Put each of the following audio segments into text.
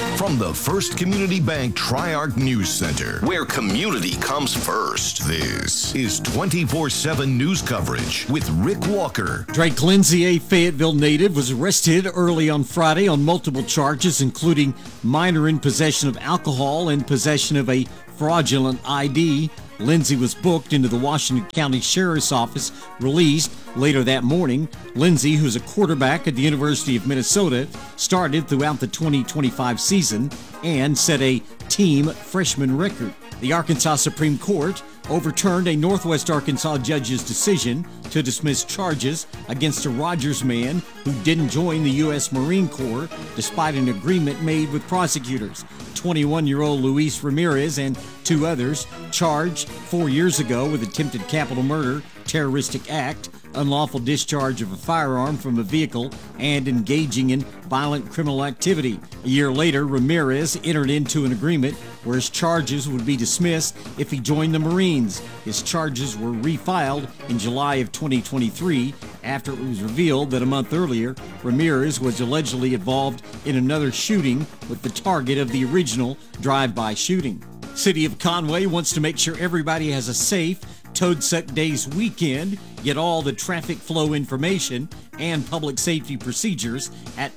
From the First Community Bank Tri-Arc News Center, where community comes first, this is 24/7 news coverage with Rick Walker. Drake Lindsay, a Fayetteville native, was arrested early on Friday on multiple charges, including minor in possession of alcohol and possession of a fraudulent ID. Lindsay was booked into the Washington County Sheriff's Office, released later that morning. Lindsay, who's a quarterback at the University of Minnesota, started throughout the 2025 season and set a team freshman record. The Arkansas Supreme Court overturned a Northwest Arkansas judge's decision to dismiss charges against a Rogers man who didn't join the U.S. Marine Corps despite an agreement made with prosecutors. 21-year-old Luis Ramirez and two others charged 4 years ago with attempted capital murder, terroristic act, unlawful discharge of a firearm from a vehicle, and engaging in violent criminal activity. A year later, Ramirez entered into an agreement where his charges would be dismissed if he joined the Marines. His charges were refiled in July of 2023 after it was revealed that a month earlier, Ramirez was allegedly involved in another shooting with the target of the original drive-by shooting. City of Conway wants to make sure everybody has a safe Toadsuck Days weekend. Get all the traffic flow information and public safety procedures at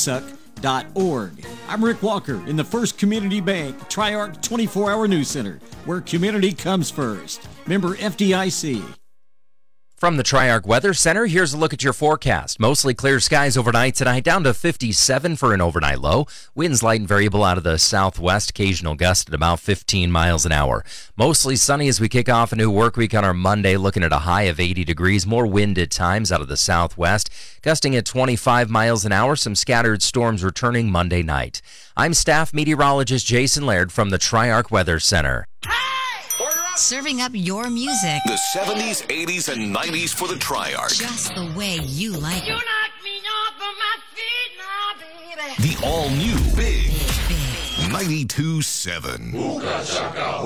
toadsuck.org. I'm Rick Walker in the First Community Bank Tri-Arc 24-Hour News Center, where community comes first. Member FDIC. From the Tri-Arc Weather Center, here's a look at your forecast. Mostly clear skies overnight tonight, down to 57 for an overnight low. Winds light and variable out of the southwest, occasional gust at about 15 miles an hour. Mostly sunny as we kick off a new work week on our Monday, looking at a high of 80 degrees. More wind at times out of the southwest, gusting at 25 miles an hour. Some scattered storms returning Monday night. I'm staff meteorologist Jason Laird from the Tri-Arc Weather Center. Serving up your music. The 70s, 80s, and 90s for the Tri-Arc. Just the way you like it. You knock me off of my feet now, baby. The all-new Big 92.7.